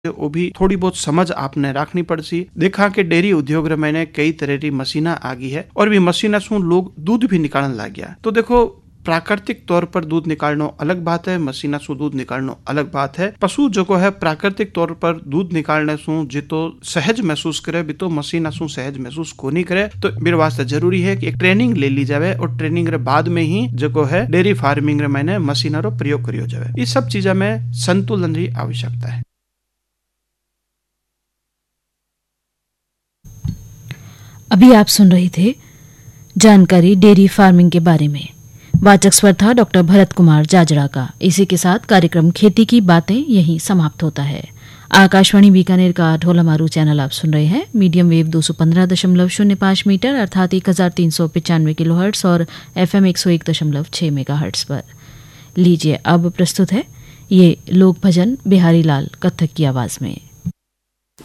वो भी थोड़ी बहुत समझ आपने रखनी पड़सी। देखा कि डेयरी उद्योग रे मैंने कई तरह की मशीना आ गई है और भी मशीना से लोग दूध भी निकालने लग गया। तो देखो, प्राकृतिक तौर पर दूध निकालना अलग बात है, मशीना से दूध निकालना अलग बात है। पशु जो है प्राकृतिक तौर पर दूध निकालने से जितो सहज महसूस करे, भी तो मशीना से सहज महसूस को नहीं करे। तो मेरे वास्ते जरूरी है कि एक ट्रेनिंग ले ली जाए और ट्रेनिंग रे बाद में ही जो है डेयरी फार्मिंग रे मैंने मशीना रो प्रयोग करियो जाए। ये सब चीजा में संतुलन की आवश्यकता है। अभी आप सुन रहे थे जानकारी डेयरी फार्मिंग के बारे में। वाचक स्वर था डॉक्टर भरत कुमार जाजड़ा का। इसी के साथ कार्यक्रम खेती की बातें यहीं समाप्त होता है। आकाशवाणी बीकानेर का ढोलामारू चैनल आप सुन रहे हैं। मीडियम वेव 215.05 मीटर अर्थात 1395 किलोहर्ट्ज और FM 101.6 मेगाहर्ट्ज पर। लीजिए अब प्रस्तुत है ये लोक भजन बिहारी लाल कत्थक की आवाज में।